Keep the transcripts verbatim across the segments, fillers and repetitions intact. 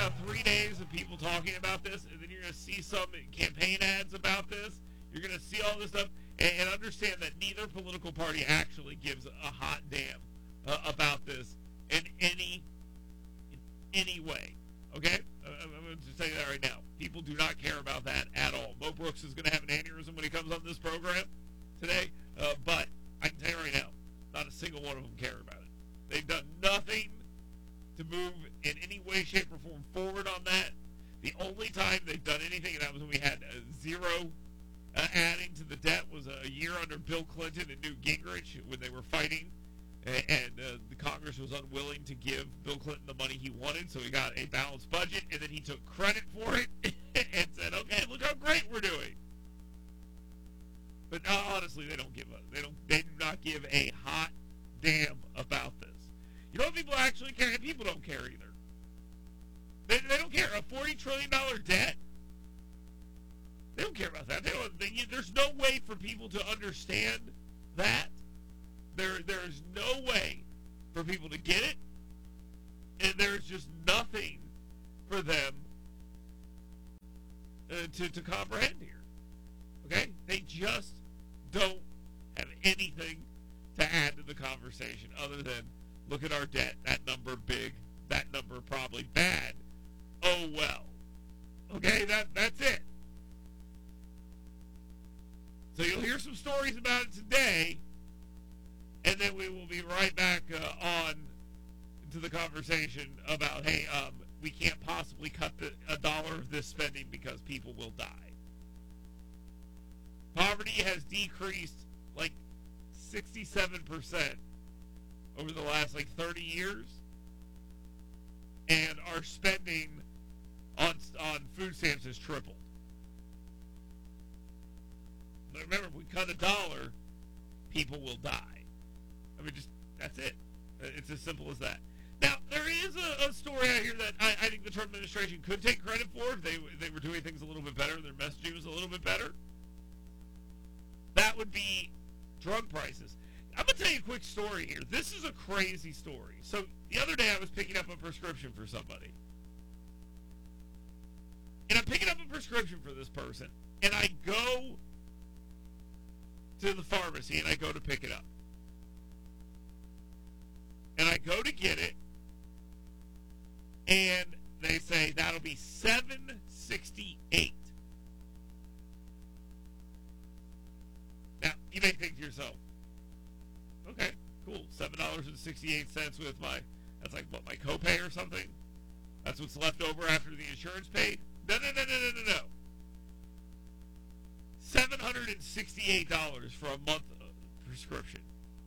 about three days of people talking about this, and then you're going to see some campaign ads about this. You're going to see all this stuff, and, and understand that neither political party actually gives a hot damn uh, about this in any in any way. Okay? I'm going to say that right now. People do not care about that at all. Mo Brooks is going to have an aneurysm when he comes on this program today, uh, but I can tell you right now, not a single one of them care about it. They've done nothing to move in any way, shape, or form forward on that. The only time they've done anything, and that was when we had uh, zero uh, adding to the debt, was a year under Bill Clinton and Newt Gingrich when they were fighting, and, and uh, the Congress was unwilling to give Bill Clinton the money he wanted, so he got a balanced budget, and then he took credit for it and said, okay, look how great we're doing. But uh, honestly, they don't give a, they don't, they do not give a hot damn about this. You know what people actually care? And people don't care either. They, they don't care. A forty trillion dollars debt? They don't care about that. They don't, they, there's no way for people to understand that. There, There's no way for people to get it. And there's just nothing for them uh, to, to comprehend here. Okay? They just don't have anything to add to the conversation other than, look at our debt. That number big. That number probably bad. Oh, well. Okay, that that's it. So you'll hear some stories about it today, and then we will be right back uh, on to the conversation about, hey, um, we can't possibly cut the, a dollar of this spending because people will die. Poverty has decreased like sixty-seven percent over the last like thirty years, and our spending on on food stamps has tripled. But remember, if we cut a dollar, people will die. I mean, just that's it. It's as simple as that. Now, there is a, a story out here that I, I think the Trump administration could take credit for if they they were doing things a little bit better, their messaging was a little bit better. That would be drug prices. I'm going to tell you a quick story here. This is a crazy story. So the other day I was picking up a prescription for somebody. And I'm picking up a prescription for this person. And I go to the pharmacy and I go to pick it up. And I go to get it. And they say that'll be seven sixty-eight. Now, you may think to yourself, okay, cool. seven dollars and sixty-eight cents with my, that's like, what, my copay or something? That's what's left over after the insurance paid? No, no, no, no, no, no, no. seven hundred sixty-eight dollars for a month prescription.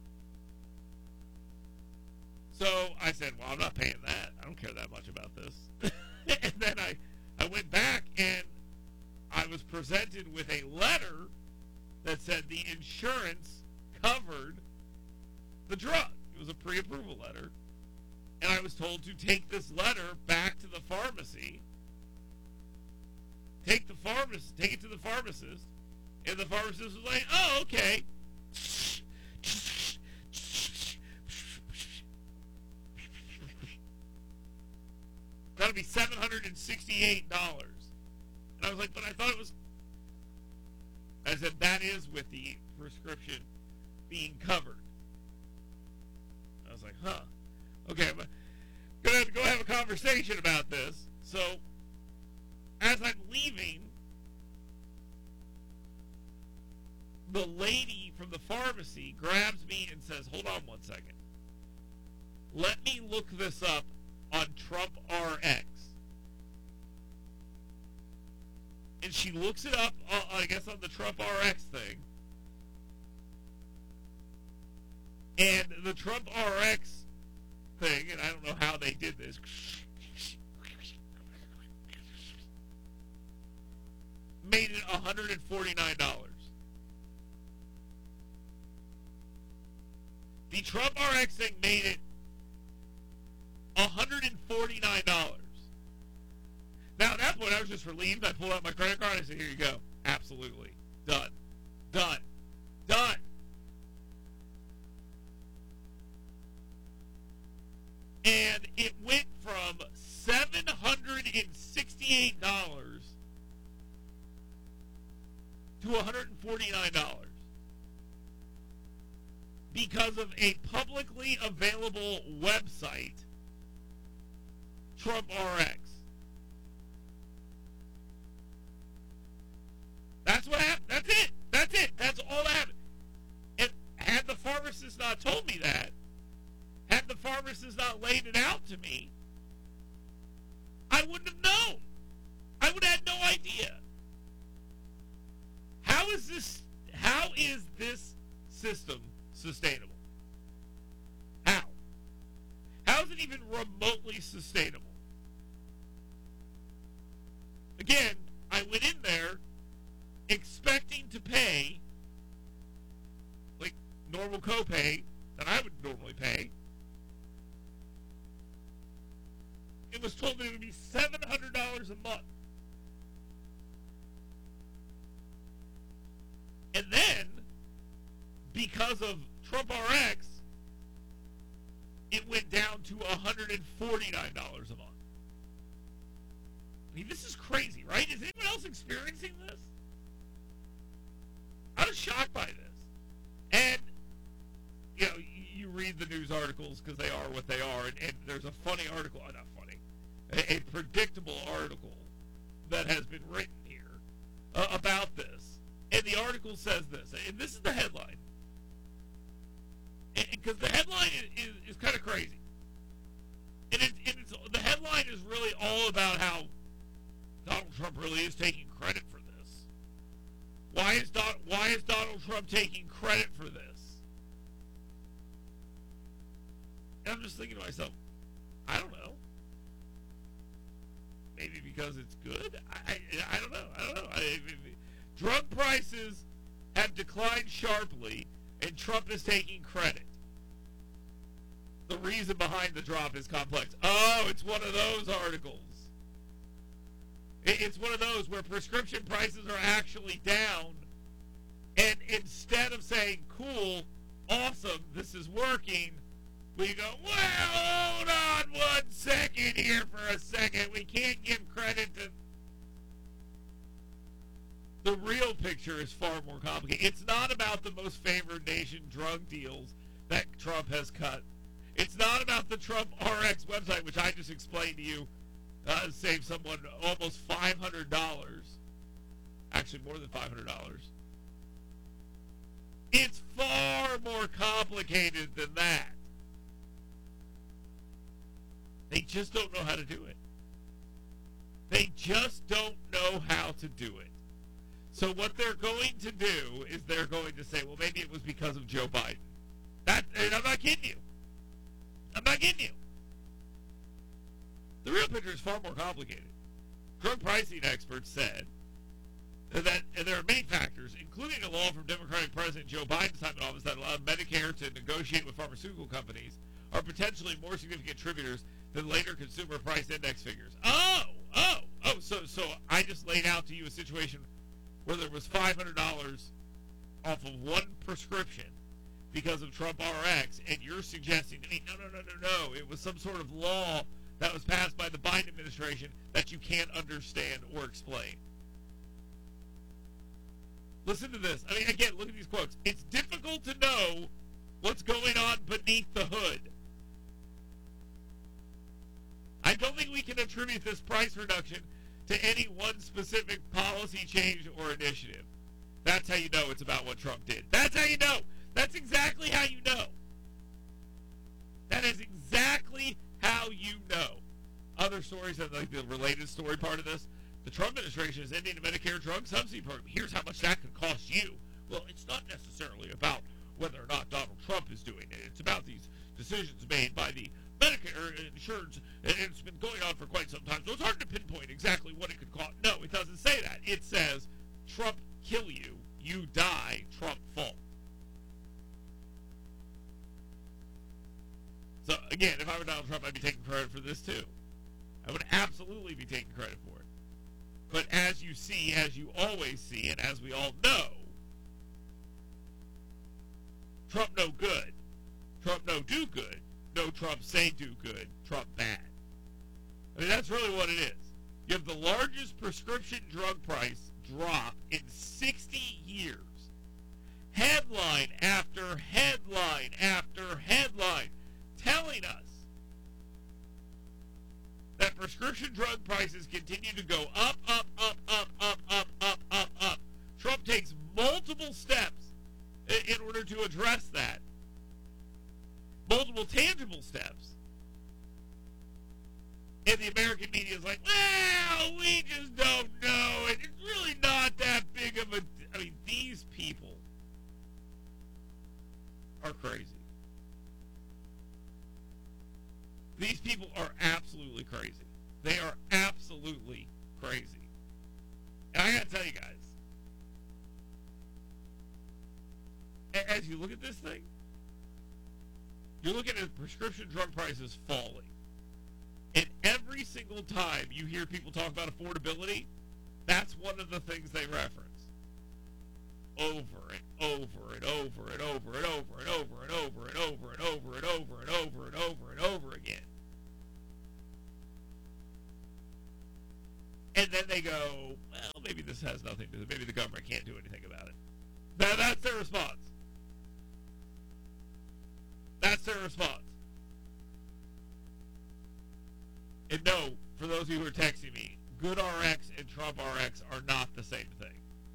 So I said, well, I'm not paying that. I don't care that much about this. And then I, I went back and I was presented with a letter that said the insurance covered the drug. It was a pre-approval letter. And I was told to take this letter back to the pharmacy. Take the pharmacist, take it to the pharmacist. And the pharmacist was like, oh, okay. That'll be seven hundred sixty-eight dollars. And I was like, but I thought it was... I said, that is with the prescription being covered. I was like, huh. Okay, I'm going to have to go have a conversation about this. So, as I'm leaving, the lady from the pharmacy grabs me and says, hold on one second. Let me look this up on Trump R X. And she looks it up, uh, I guess, on the Trump R X thing. And the Trump R X thing, and I don't know how they did this, made it one hundred forty-nine dollars. The Trump R X thing made it one hundred forty-nine dollars. Now, at that point, I was just relieved. I pulled out my credit card and I said, here you go. Absolutely. Done. Done. Done. And it went from seven hundred in sixty-eight dollars to one hundred forty-nine dollars because of a publicly available website, Trump R X. That's what happened. That's it. That's it. That's all that happened. And had the pharmacist not told me that, had the pharmacist not laid it out to me, I wouldn't have known. I would have had no idea. How is this, how is this system sustainable? How? How is it even remotely sustainable? Again, I went in there expecting to pay like normal copay that I would normally pay. It was told that it would be seven hundred dollars a month. And then, because of Trump R X, it went down to one hundred forty-nine dollars a month. I mean, this is crazy, right? Is anyone else experiencing this? I was shocked by this. And, you know, you read the news articles because they are what they are, and, and there's a funny article, not funny, a, a predictable article that has been written here uh, about this. And the article says this, and this is the headline. Because the headline is, is, is kind of crazy. And, it, and it's, the headline is really all about how Donald Trump really is taking credit for this. Why is, Don, why is Donald Trump taking credit for this? And I'm just thinking to myself, I don't know. Maybe because it's good? I, I, I don't know. I don't know. I, I, drug prices have declined sharply, and Trump is taking credit. The reason behind the drop is complex. Oh, it's one of those articles. It's one of those where prescription prices are actually down, and instead of saying, cool, awesome, this is working, we go, well, hold on one second here for a second. We can't give credit to... The real picture is far more complicated. It's not about the most favored nation drug deals that Trump has cut. It's not about the Trump R X website, which I just explained to you, uh, saved someone almost five hundred dollars. Actually, more than five hundred dollars. It's far more complicated than that. They just don't know how to do it. They just don't know how to do it. So what they're going to do is they're going to say, well, maybe it was because of Joe Biden. That, and I'm not kidding you. I'm not kidding you. The real picture is far more complicated. Drug pricing experts said that and there are many factors, including a law from Democratic President Joe Biden's time in office that allowed Medicare to negotiate with pharmaceutical companies, are potentially more significant contributors than later consumer price index figures. Oh, oh, oh, so so I just laid out to you a situation where there was five hundred dollars off of one prescription because of Trump R X, and you're suggesting to me, no, no, no, no, no, it was some sort of law that was passed by the Biden administration that you can't understand or explain. Listen to this. I mean, again, look at these quotes. It's difficult to know what's going on beneath the hood. I don't think we can attribute this price reduction to any one specific policy change or initiative. That's how you know it's about what Trump did. That's how you know. That's exactly how you know. That is exactly how you know. Other stories, and like the related story part of this, the Trump administration is ending the Medicare drug subsidy program. Here's how much that could cost you. Well, it's not necessarily about whether or not Donald Trump is doing it. It's about these decisions made by the Medicare insurance, and it's been going on for quite some time, so it's hard to pinpoint exactly what it could cost. No, it doesn't say that. It says, Trump kill you, you die, Trump fall. So, again, if I were Donald Trump, I'd be taking credit for this, too. I would absolutely be taking credit for it. But as you see, as you always see, and as we all know, Trump no good. Trump no do good. No Trump say do good. Trump bad. I mean, that's really what it is. You have the largest prescription drug price drop in sixty years. Headline after headline after headline telling us that prescription drug prices continue to go up, up, up, up, up, up, up, up, up. Trump takes multiple steps in order to address that. Multiple tangible steps. And the American media is like, well, we just don't know. And it's really not that big of a... I mean, these people are crazy. These people are absolutely crazy. They are absolutely crazy. And I gotta tell you guys, as you look at this thing, you're looking at prescription drug prices falling. And every single time you hear people talk about affordability, that's one of the things they reference. Over and over and over and over and over and over and over and over and over and over and over and over and over again. And then they go, well, maybe this has nothing to do. Maybe the government can't do anything about it. That, that's their response. That's their response. And no, for those of you who are texting me, GoodRx and TrumpRx are not the same thing.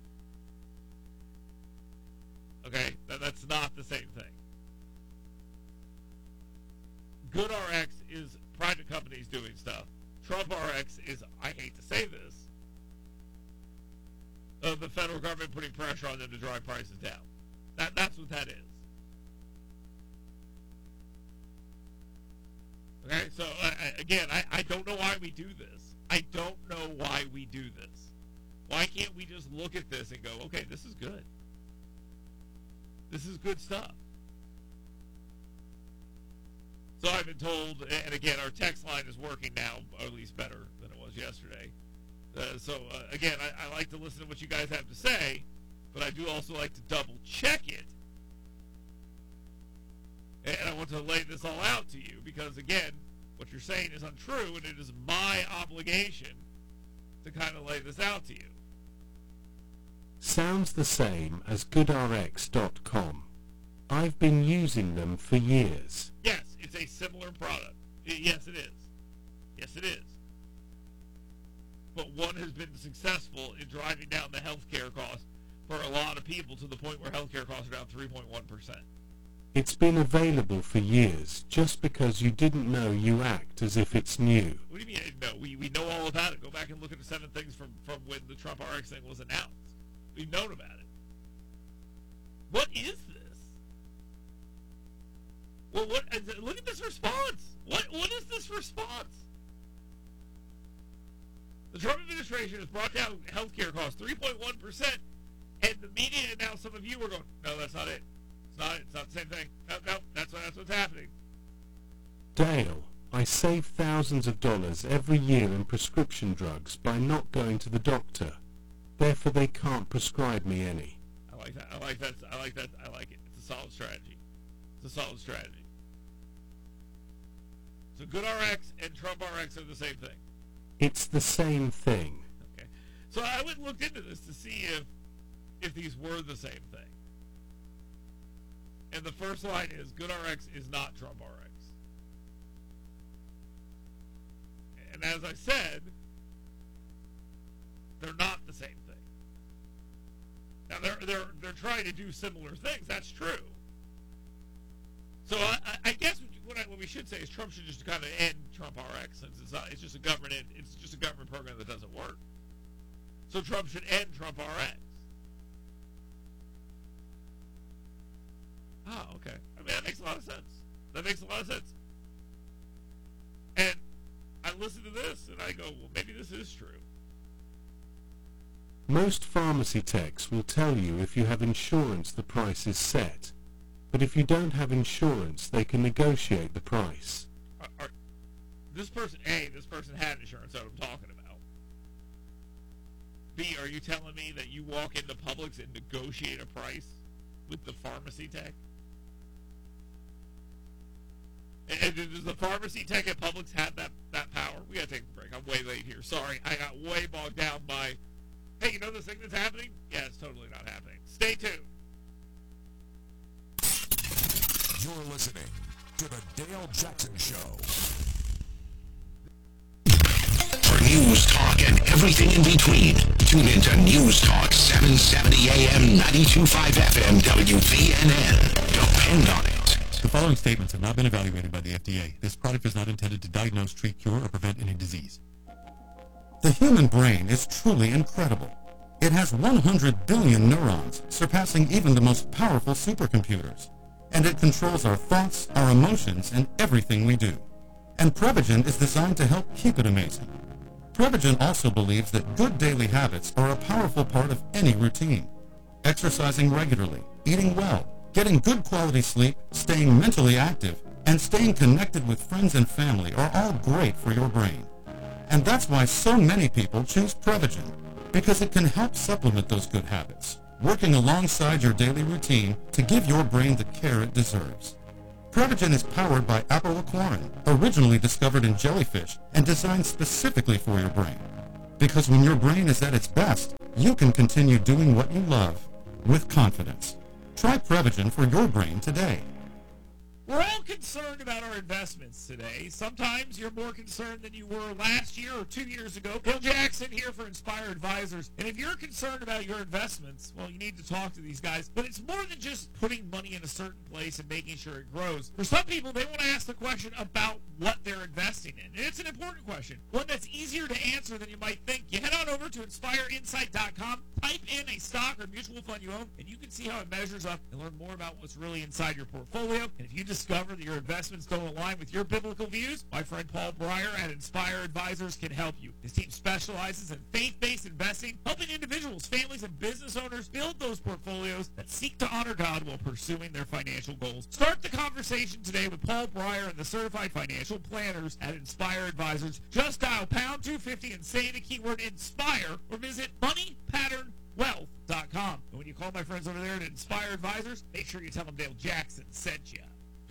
Okay? That, that's not the same thing. GoodRx is private companies doing stuff. TrumpRx is, I hate to say this, uh, the federal government putting pressure on them to drive prices down. That, that's what that is. Okay, so uh, again, I, I don't know why we do this. I don't know why we do this. Why can't we just look at this and go, okay, this is good. This is good stuff. So I've been told, and again, our text line is working now, or at least better than it was yesterday. Uh, so uh, again, I, I like to listen to what you guys have to say, but I do also like to double check it. And I want to lay this all out to you because, again, what you're saying is untrue, and it is my obligation to kind of lay this out to you. Sounds the same as good R X dot com. I've been using them for years. Yes, it's a similar product. I- yes, it is. Yes, it is. But one has been successful in driving down the healthcare costs for a lot of people to the point where healthcare costs are down three point one percent. It's been available for years. Just because you didn't know, you act as if it's new. What do you mean? No, we, we know all about it. Go back and look at the seven things from, from when the Trump R X thing was announced. We've known about it. What is this? Well, what? Look at this response. What? What is this response? The Trump administration has brought down healthcare costs three point one percent, and the media and now some of you are going, no, that's not it. It's not it. It's not the same thing. No, no, that's, what, that's what's happening. Dale, I save thousands of dollars every year in prescription drugs by not going to the doctor. Therefore, they can't prescribe me any. I like that. I like that. I like that. I like it. It's a solid strategy. It's a solid strategy. So GoodRx and TrumpRx are the same thing. It's the same thing. Okay. So I went and looked into this to see if if these were the same thing. And the first line is GoodRx is not TrumpRx. And as I said, they're not the same thing. Now they're they're they're trying to do similar things. That's true. So I, I guess what, I, what we should say is Trump should just kind of end TrumpRx since it's not, it's just a government it's just a government program that doesn't work. So Trump should end TrumpRx. Oh, okay. I mean that makes a lot of sense. That makes a lot of sense. And I listen to this and I go, well, maybe this is true. Most pharmacy techs will tell you if you have insurance the price is set. But if you don't have insurance, they can negotiate the price. Are, are, this person, A, this person had insurance, that's what I'm talking about. B, are you telling me that you walk into Publix and negotiate a price with the pharmacy tech? And does the pharmacy tech at Publix have that, that power? We got to take a break. I'm way late here. Sorry. I got way bogged down by, hey, you know this thing that's happening? Yeah, it's totally not happening. Stay tuned. You're listening to the Dale Jackson Show. For news, talk, and everything in between, tune into News Talk seven seventy A M, ninety-two point five F M, W V N N. Depend on it. The following statements have not been evaluated by the F D A. This product is not intended to diagnose, treat, cure, or prevent any disease. The human brain is truly incredible. It has one hundred billion neurons, surpassing even the most powerful supercomputers. And it controls our thoughts, our emotions, and everything we do. And Prevagen is designed to help keep it amazing. Prevagen also believes that good daily habits are a powerful part of any routine. Exercising regularly, eating well, getting good quality sleep, staying mentally active, and staying connected with friends and family are all great for your brain. And that's why so many people choose Prevagen, because it can help supplement those good habits, working alongside your daily routine to give your brain the care it deserves. Prevagen is powered by apoaquarin, originally discovered in jellyfish and designed specifically for your brain. Because when your brain is at its best, you can continue doing what you love with confidence. Try Prevagen for your brain today. We're all concerned about our investments today. Sometimes you're more concerned than you were last year or two years ago. Bill Jackson here for Inspire Advisors. And if you're concerned about your investments, well, you need to talk to these guys. But it's more than just putting money in a certain place and making sure it grows. For some people, they want to ask the question about what they're investing in. And it's an important question, one that's easier to answer than you might think. You head on over to inspire insight dot com, type in a stock or mutual fund you own, and you can see how it measures up and learn more about what's really inside your portfolio. And if you discover that your investments don't align with your biblical views, my friend Paul Breyer at Inspire Advisors can help you. His team specializes in faith-based investing, helping individuals, families, and business owners build those portfolios that seek to honor God while pursuing their financial goals. Start the conversation today with Paul Breyer and the Certified Financial Planners at Inspire Advisors. Just dial pound two fifty and say the keyword INSPIRE or visit money pattern wealth dot com. And when you call my friends over there at Inspire Advisors, make sure you tell them Dale Jackson sent you.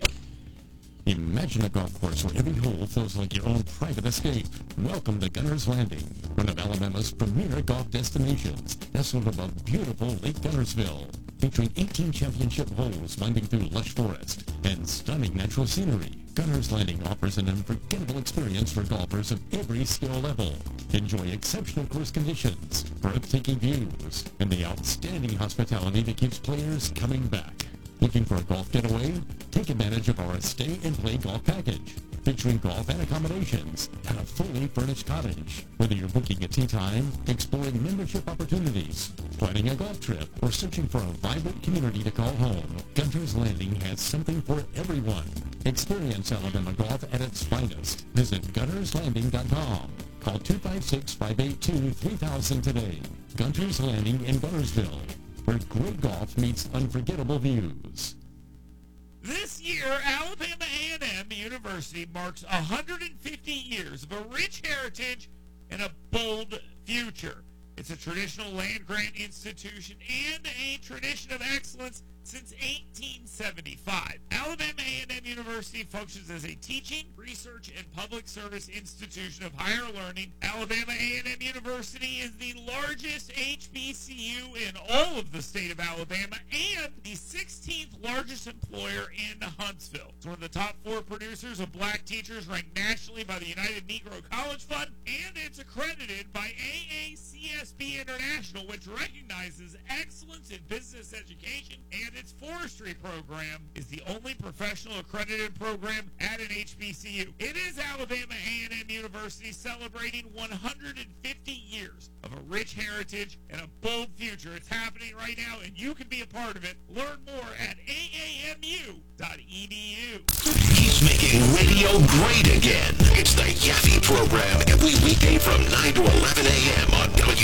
Imagine a golf course where every hole feels like your own private escape. Welcome to Gunner's Landing, one of Alabama's premier golf destinations, nestled above beautiful Lake Gunnersville, featuring eighteen championship holes winding through lush forest and stunning natural scenery. Gunner's Landing offers an unforgettable experience for golfers of every skill level. Enjoy exceptional course conditions, breathtaking views, and the outstanding hospitality that keeps players coming back. Looking for a golf getaway? Take advantage of our Stay and Play Golf Package, featuring golf and accommodations and a fully furnished cottage. Whether you're booking a tee time, exploring membership opportunities, planning a golf trip, or searching for a vibrant community to call home, Gunner's Landing has something for everyone. Experience Alabama golf at its finest. Visit gunners landing dot com. Call two five six, five eight two, three thousand today. Gunner's Landing in Gunnersville, where great golf meets unforgettable views. This year, Alabama A and M University marks one hundred fifty years of a rich heritage and a bold future. It's a traditional land-grant institution and a tradition of excellence since eighteen seventy-five. Alabama A and M University functions as a teaching, research, and public service institution of higher learning. Alabama A and M University is the largest H B C U in all of the state of Alabama and the sixteenth largest employer in Huntsville. It's one of the top four producers of black teachers, ranked nationally by the United Negro College Fund, and it's accredited by A A C S B International, which recognizes excellence in business education, and its forestry program is the only professional accredited program at an H B C U. It is Alabama A and M University celebrating one hundred fifty years of a rich heritage and a bold future. It's happening right now, and you can be a part of it. Learn more at A A M U dot E D U. He's making radio great again. It's the Yaffe program every weekday from nine to eleven a.m. on W